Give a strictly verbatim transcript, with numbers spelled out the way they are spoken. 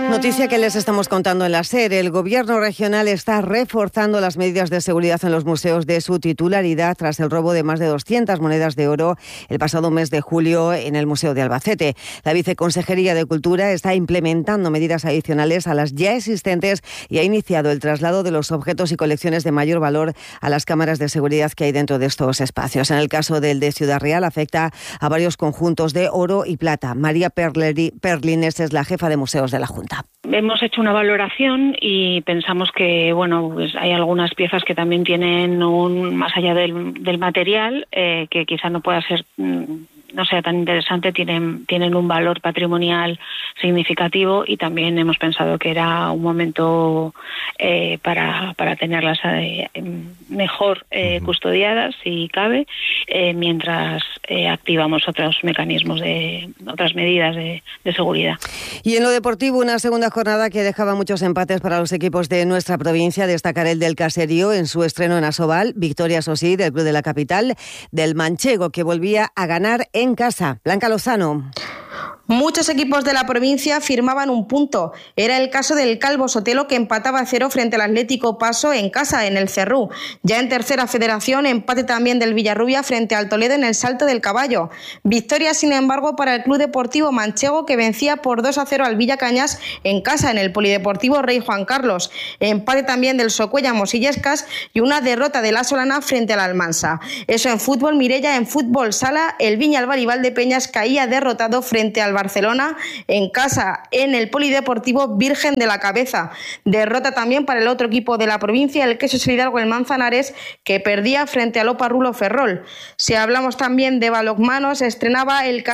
Noticia que les estamos contando en la SER. El Gobierno regional está reforzando las medidas de seguridad en los museos de su titularidad tras el robo de más de doscientas monedas de oro el pasado mes de julio en el Museo de Albacete. La Viceconsejería de Cultura está implementando medidas adicionales a las ya existentes y ha iniciado el traslado de los objetos y colecciones de mayor valor a las cámaras de seguridad que hay dentro de estos espacios. En el caso del de Ciudad Real, afecta a varios conjuntos de oro y plata. María Perleri, Perlines es la jefa de museos de la Junta. Hemos hecho una valoración y pensamos que bueno, pues hay algunas piezas que también tienen un más allá del, del material eh, que quizá no pueda ser no sea tan interesante, tienen tienen un valor patrimonial significativo y también hemos pensado que era un momento eh, para para tenerlas eh, mejor eh, custodiadas si cabe eh, mientras eh, activamos otros mecanismos de otras medidas de, de seguridad. Y en lo deportivo, una segunda jornada que dejaba muchos empates para los equipos de nuestra provincia. Destacar el del Caserío en su estreno en Asobal, victoria, eso sí, del club de la capital, del Manchego, que volvía a ganar en casa. Blanca Lozano. Muchos equipos de la provincia firmaban un punto. Era el caso del Calvo Sotelo, que empataba a cero frente al Atlético Paso en casa, en el Cerrú. Ya en tercera federación, empate también del Villarrubia frente al Toledo en el Salto del Caballo. Victoria, sin embargo, para el Club Deportivo Manchego, que vencía por dos a cero al Villacañas en casa, en el Polideportivo Rey Juan Carlos. Empate también del Socuella Mosillescas y una derrota de la Solana frente al Almansa. Eso en fútbol. Mirella, en fútbol sala, el Viñalbal y Valdepeñas caía derrotado frente al Barcelona en casa, en el Polideportivo Virgen de la Cabeza. Derrota también para el otro equipo de la provincia, el Quesos Hidalgo, el Manzanares, que perdía frente al Opa Rulo Ferrol. Si hablamos también de balonmano, se estrenaba el